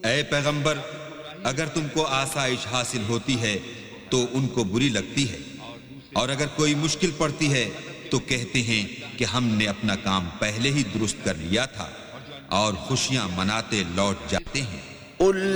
ऐ पैगंबर, अगर तुमको आसाइश हासिल होती है तो उनको बुरी लगती है, और अगर कोई मुश्किल पड़ती है तो कहते हैं कि हमने अपना काम पहले ही दुरुस्त कर लिया था, और खुशियां मनाते लौट जाते हैं।